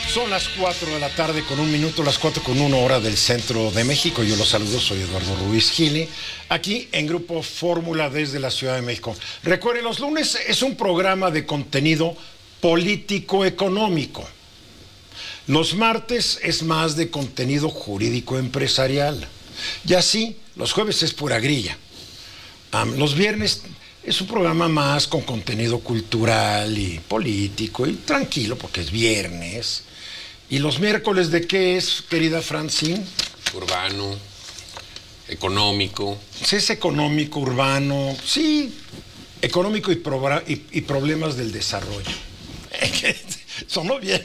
Son las 4 de la tarde con 1 minuto, las 4 con 1 hora del centro de México. Yo los saludo, soy Eduardo Ruiz Gili, aquí en Grupo Fórmula desde la Ciudad de México. Recuerden, los lunes es un programa de contenido político-económico. Los martes es más de contenido jurídico-empresarial. Y así, los jueves es pura grilla. Los viernes es un programa más con contenido cultural y político y tranquilo porque es viernes. ¿Y los miércoles de qué es, querida Francine? Urbano, económico. Sí, es económico, urbano, sí, económico y problemas del desarrollo. Sonó bien.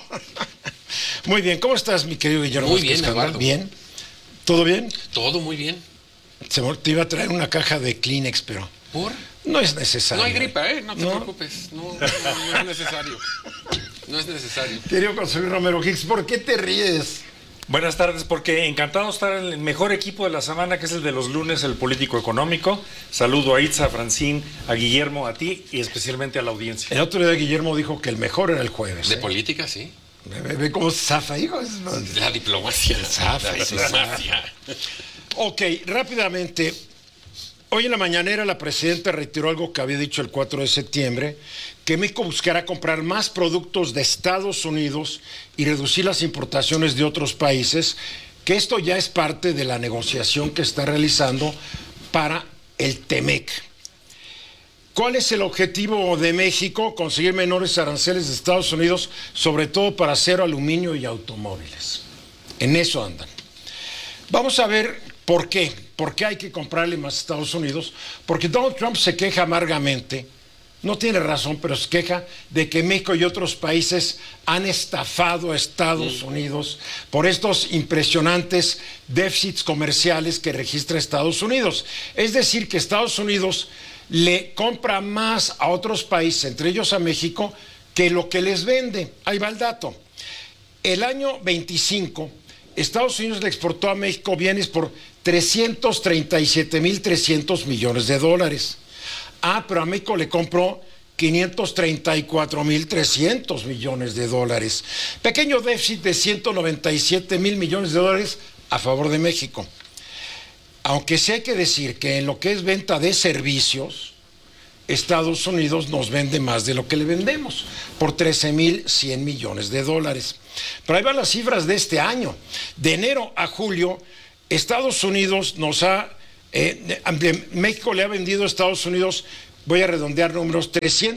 Muy bien, ¿cómo estás, mi querido Guillermo? Muy bien, Eduardo. ¿Bien? ¿Todo bien? Todo muy bien. Te iba a traer una caja de Kleenex, pero... ¿Por? No es necesario. No hay gripa, ¿eh? No te preocupes. No es necesario. No es necesario. Querido José Luis Romero Hicks, ¿por qué te ríes? Buenas tardes, porque encantado de estar en el mejor equipo de la semana, que es el de los lunes, el político económico. Saludo a Itza, a Francine, a Guillermo, a ti y especialmente a la audiencia. El otro día Guillermo dijo que el mejor era el jueves. De política, sí. Ve cómo zafa, hijo. La diplomacia. Zafa, la diplomacia. Ok, rápidamente. Hoy en la mañanera la presidenta reiteró algo que había dicho el 4 de septiembre, que México buscará comprar más productos de Estados Unidos y reducir las importaciones de otros países, que esto ya es parte de la negociación que está realizando para el TEMEC. ¿Cuál es el objetivo de México? Conseguir menores aranceles de Estados Unidos, sobre todo para acero, aluminio y automóviles. En eso andan. Vamos a ver por qué. ¿Por qué hay que comprarle más a Estados Unidos? Porque Donald Trump se queja amargamente, no tiene razón, pero se queja de que México y otros países han estafado a Estados Unidos por estos impresionantes déficits comerciales que registra Estados Unidos. Es decir, que Estados Unidos le compra más a otros países, entre ellos a México, que lo que les vende. Ahí va el dato. El año 25, Estados Unidos le exportó a México bienes por 337.300 millones de dólares. Pero a México le compró 534.300 millones de dólares. Pequeño déficit de 197.000 millones de dólares a favor de México. Aunque sí hay que decir que en lo que es venta de servicios, Estados Unidos nos vende más de lo que le vendemos, por 13.100 millones de dólares. Pero ahí van las cifras de este año. De enero a julio, Estados Unidos México le ha vendido a Estados Unidos, voy a redondear números,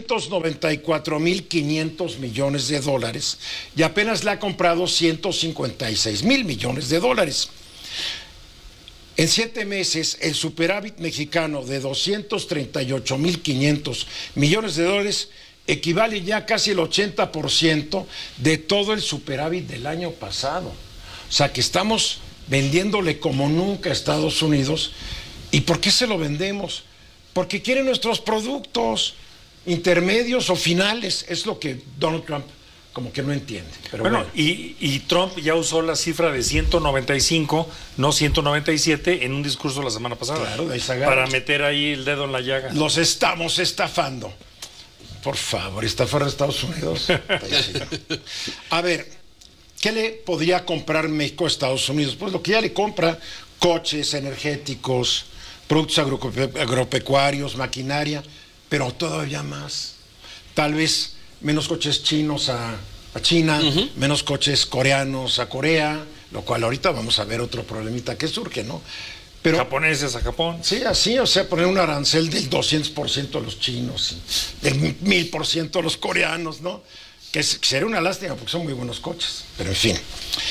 394.500 millones de dólares y apenas le ha comprado 156.000 millones de dólares. En 7 meses, el superávit mexicano de 238.500 millones de dólares equivale ya casi el 80% de todo el superávit del año pasado. O sea que estamos vendiéndole como nunca a Estados Unidos. ¿Y por qué se lo vendemos? Porque quieren nuestros productos intermedios o finales. Es lo que Donald Trump como que no entiende. Pero bueno. Y Trump ya usó la cifra de 195, no 197, en un discurso la semana pasada. Claro, de esa para meter ahí el dedo en la llaga. Los estamos estafando. Por favor, estafar a Estados Unidos. A ver, ¿qué le podría comprar México a Estados Unidos? Pues lo que ya le compra: coches, energéticos, productos agropecuarios, maquinaria, pero todavía más. Tal vez menos coches chinos a China, menos coches coreanos a Corea, lo cual ahorita vamos a ver otro problemita que surge, ¿no? Pero, japoneses a Japón. Sí, así, o sea, poner un arancel del 200% a los chinos, del 1000% a los coreanos, ¿no? Que sería una lástima porque son muy buenos coches, pero en fin.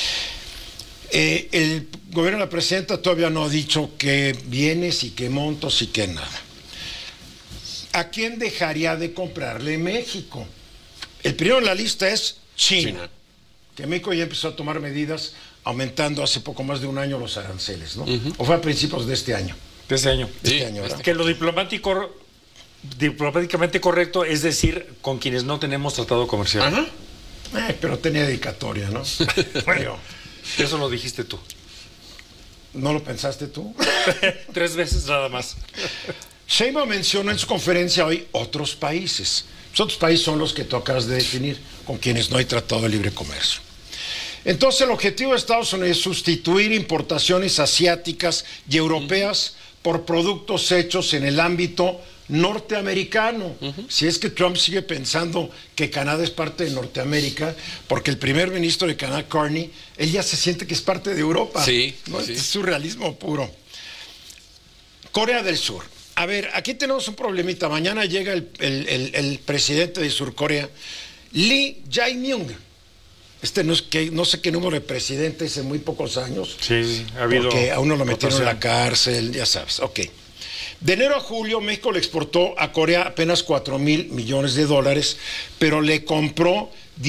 El gobierno de la presidenta todavía no ha dicho qué bienes y qué montos y qué nada. ¿A quién dejaría de comprarle México? El primero en la lista es China. Que México ya empezó a tomar medidas aumentando hace poco más de un año los aranceles, ¿no? ¿O fue a principios de este año? De este año. De este año, ¿verdad? Que lo diplomáticamente correcto es decir, con quienes no tenemos tratado comercial. Ajá. Pero tenía dedicatoria, ¿no? Bueno, eso lo dijiste tú. ¿No lo pensaste tú? 3 veces nada más. Sheinbaum mencionó en su conferencia hoy otros países. Los otros países son los que tú acabas de definir, con quienes no hay tratado de libre comercio. Entonces, el objetivo de Estados Unidos es sustituir importaciones asiáticas y europeas por productos hechos en el ámbito norteamericano. Si es que Trump sigue pensando que Canadá es parte de Norteamérica, porque el primer ministro de Canadá, Carney, él ya se siente que es parte de Europa. Sí, ¿no? sí. Es surrealismo puro. Corea del Sur. A ver, aquí tenemos un problemita. Mañana llega el presidente de Surcorea, Lee Jae-myung. No sé qué número de presidente hace muy pocos años. Sí, ha habido. Porque a uno lo metieron en la rotación. cárcel, ya sabes. Ok. De enero a julio, México le exportó a Corea apenas 4,000 millones de dólares, pero le compró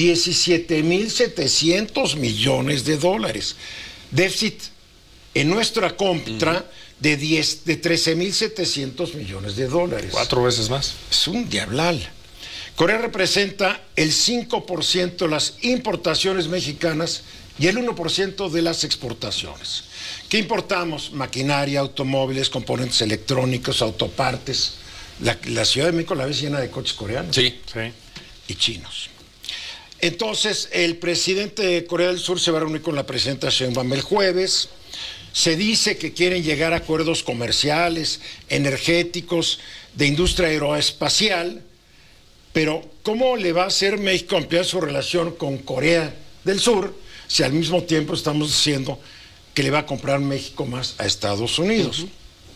17,700 millones de dólares. Déficit en nuestra contra de 13,700 millones de dólares. 4 veces más. Es un diablal. Corea representa el 5% de las importaciones mexicanas y el 1% de las exportaciones. ¿Qué importamos? Maquinaria, automóviles, componentes electrónicos, autopartes. La Ciudad de México la ves llena de coches coreanos Sí. y chinos. Entonces, el presidente de Corea del Sur se va a reunir con la presidenta Sheinbaum el jueves. Se dice que quieren llegar a acuerdos comerciales, energéticos, de industria aeroespacial. Pero, ¿cómo le va a hacer México ampliar su relación con Corea del Sur si al mismo tiempo estamos diciendo que le va a comprar México más a Estados Unidos?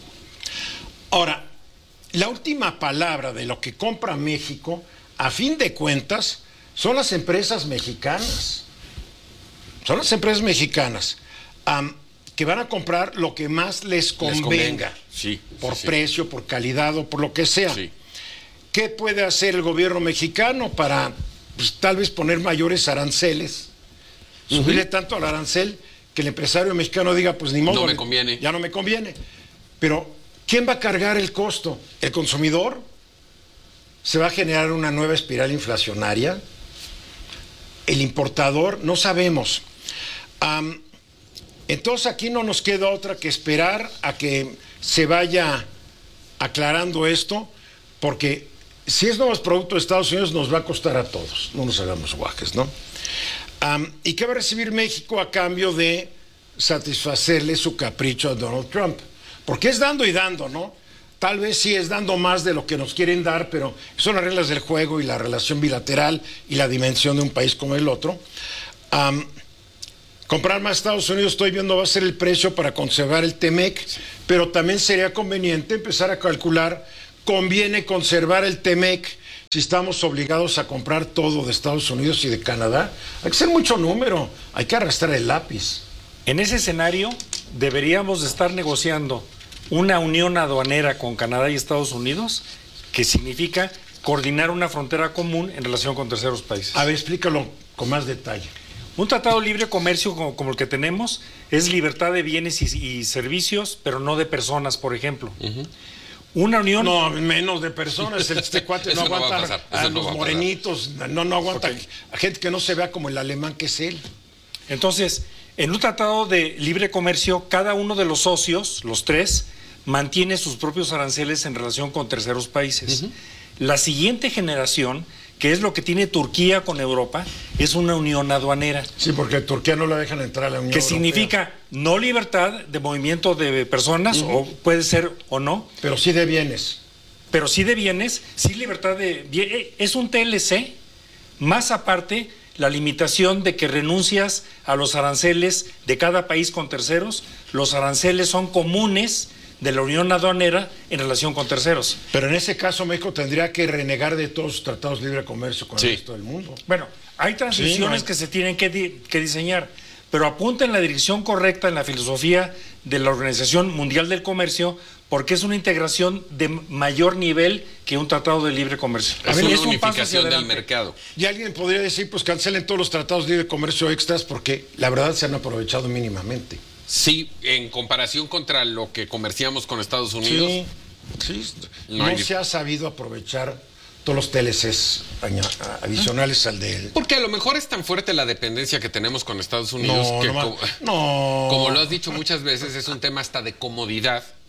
Ahora, la última palabra de lo que compra México, a fin de cuentas, son las empresas mexicanas. Son las empresas mexicanas que van a comprar lo que más les convenga. Sí, por sí. precio, por calidad o por lo que sea. Sí. ¿Qué puede hacer el gobierno mexicano para tal vez poner mayores aranceles? Subirle tanto al arancel que el empresario mexicano diga, pues ni modo. No me conviene. Ya no me conviene. Pero, ¿quién va a cargar el costo? ¿El consumidor? ¿Se va a generar una nueva espiral inflacionaria? ¿El importador? No sabemos. Entonces aquí no nos queda otra que esperar a que se vaya aclarando esto, porque si es nuevos productos de Estados Unidos nos va a costar a todos, no nos hagamos guajes, ¿no? ¿Y qué va a recibir México a cambio de satisfacerle su capricho a Donald Trump? Porque es dando y dando, ¿no? Tal vez sí es dando más de lo que nos quieren dar, pero son las reglas del juego y la relación bilateral y la dimensión de un país como el otro. Comprar más Estados Unidos, estoy viendo, va a ser el precio para conservar el TEMEC, pero también sería conveniente empezar a calcular, conviene conservar el TEMEC si estamos obligados a comprar todo de Estados Unidos y de Canadá. Hay que ser mucho número, hay que arrastrar el lápiz. En ese escenario, deberíamos de estar negociando una unión aduanera con Canadá y Estados Unidos, que significa coordinar una frontera común en relación con terceros países. A ver, explícalo con más detalle. Un tratado de libre comercio como el que tenemos es libertad de bienes y servicios, pero no de personas, por ejemplo. Una unión... No, menos de personas. Este cuate no Eso no va a aguanta pasar, eso a no los va a pasar. morenitos, no aguanta Ok. a gente que no se vea como el alemán que es él. Entonces, en un tratado de libre comercio, cada uno de los socios, los tres, mantiene sus propios aranceles en relación con terceros países. La siguiente generación, que es lo que tiene Turquía con Europa, es una unión aduanera. Sí, porque Turquía no la dejan entrar a la Unión Que Europea. significa no libertad de movimiento de personas, o puede ser o no, Pero sí de bienes. pero sí de bienes, sí libertad de bienes. Es un TLC, más aparte la limitación de que renuncias a los aranceles de cada país con terceros. Los aranceles son comunes de la unión aduanera en relación con terceros. Pero en ese caso México tendría que renegar de todos sus tratados de libre comercio con Sí. el resto del mundo. Bueno, hay transiciones Sí, no hay- que se tienen que diseñar, pero apunta en la dirección correcta en la filosofía de la Organización Mundial del Comercio, porque es una integración de mayor nivel que un tratado de libre comercio. Es ver, una es un paso hacia unificación del adelante. mercado. Y alguien podría decir, pues cancelen todos los tratados de libre comercio extras porque la verdad se han aprovechado mínimamente. Sí, en comparación contra lo que comerciamos con Estados Unidos. Sí. No No, hay se ha sabido aprovechar todos los TLCs adicionales al de él. Porque a lo mejor es tan fuerte la dependencia que tenemos con Estados Unidos que, No, como lo has dicho muchas veces, es un tema hasta de comodidad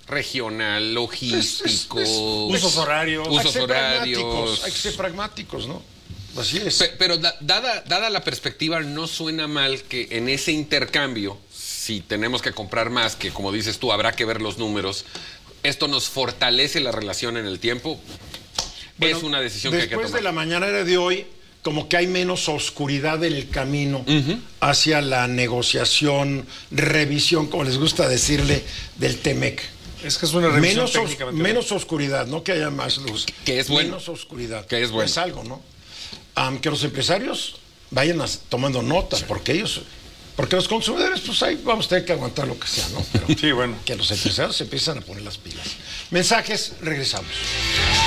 regional, logístico, usos horarios. Hay que ser pragmáticos, ¿no? Así es. Pero dada la perspectiva, no suena mal que en ese intercambio, si tenemos que comprar más, que como dices tú, habrá que ver los números, esto nos fortalece la relación en el tiempo. Bueno, es una decisión que hay que tomar. Después de la mañanera de hoy, como que hay menos oscuridad en el camino hacia la negociación, revisión, como les gusta decirle, del TEMEC. Es que es una revisión técnicamente. Menos oscuridad, no que haya más luz. Que es bueno. Menos oscuridad. Que es bueno. Es algo, ¿no? Que los empresarios vayan tomando notas, porque los consumidores, pues ahí vamos a tener que aguantar lo que sea, ¿no? Pero sí, bueno. que los empresarios se empiezan a poner las pilas. Mensajes, regresamos.